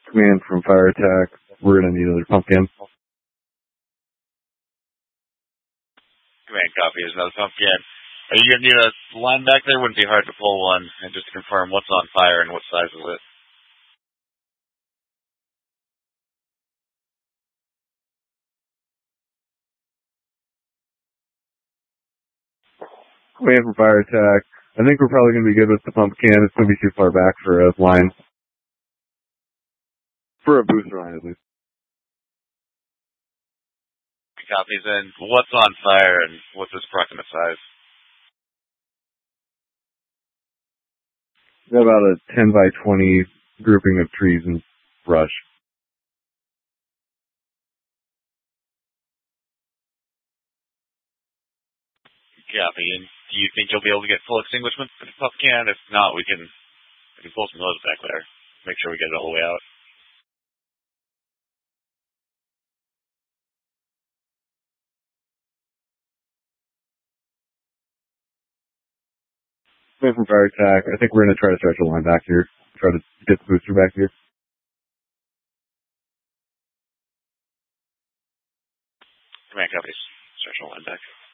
Command from fire attack. We're going to need another pumpkin. Command copy is another pumpkin. Are you going to need a line back there? Wouldn't be hard to pull one. And just to confirm what's on fire and what size is it. Command from fire attack. I think we're probably going to be good with the pumpkin. It's going to be too far back for a line. For a booster line, at least. Copies in. What's on fire and what's its approximate size? Got about a 10 by 20 grouping of trees and brush. Copy. And do you think you'll be able to get full extinguishment for the pumpkin? If not, we can pull some hose back there. Make sure we get it all the way out. Command from fire attack. I think we're going to try to stretch a line back here. Try to get the booster back here. Command copies. Stretch a line back.